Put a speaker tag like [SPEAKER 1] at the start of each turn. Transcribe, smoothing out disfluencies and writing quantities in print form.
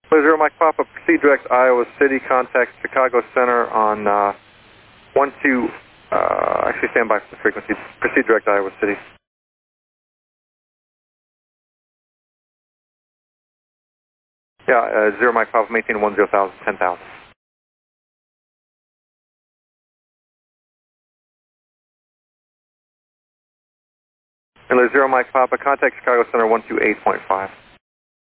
[SPEAKER 1] Zero Mike Papa, proceed direct Iowa City, contact Chicago Center on 12, actually stand by for the frequency, proceed direct Iowa City. Yeah, Zero Mike Papa, maintain 10,000, 10,000. And Zero Mike Papa, contact Chicago Center 128.5.